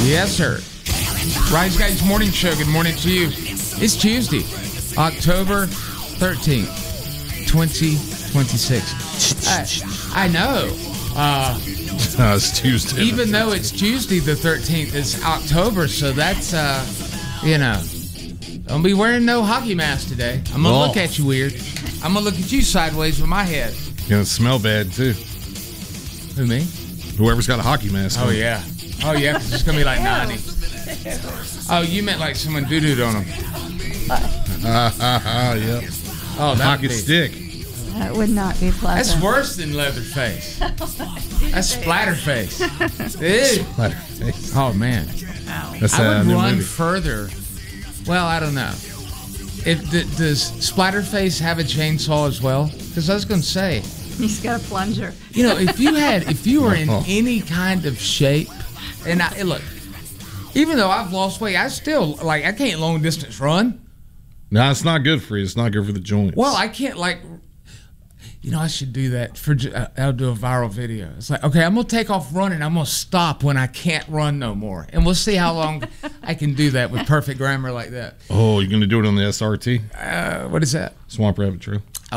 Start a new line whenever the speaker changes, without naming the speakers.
Yes, sir. Rise Guys Morning Show. Good morning to you. It's Tuesday, October 13th, 2026. I know.
It's Tuesday.
Even though it's Tuesday the 13th, it's October, so that's, don't be wearing no hockey mask today. I'm going to look at you weird. I'm going to look at you sideways with my head.
You're going to smell bad, too.
Who, me?
Whoever's got a hockey mask on.
Oh, yeah. Oh, yeah, because it's going to be like 90. Oh, you meant like someone doo-dooed on them.
Yep.
Oh, that
hockey stick.
That would not be pleasant.
That's worse than Leatherface. That's Splatterface. Ew.
Splatterface.
Oh, man.
That's
I would run
movie.
further. Well, I don't know. Does Splatterface have a chainsaw as well? Because I was going to say,
He's got a plunger.
you know, if you were in any kind of shape, and look, even though I've lost weight, I still I can't long distance run.
No, it's not good for you. It's not good for the joints.
Well, I can't I should do that I'll do a viral video. It's like, okay, I'm gonna take off running. I'm gonna stop when I can't run no more, and we'll see how long I can do that with perfect grammar like that.
Oh, you're going to do it on the SRT?
What is that?
Swamp Rabbit Trail.